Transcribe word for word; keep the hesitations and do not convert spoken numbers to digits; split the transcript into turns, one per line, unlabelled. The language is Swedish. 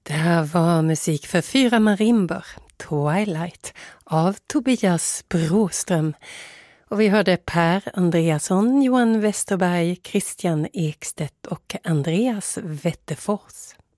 Det här var musik för fyra marimbor, Twilight, av Tobias Broström. Och vi hörde Per Andreasson, Johan Westerberg, Christian Ekstedt och Andreas Wettefors.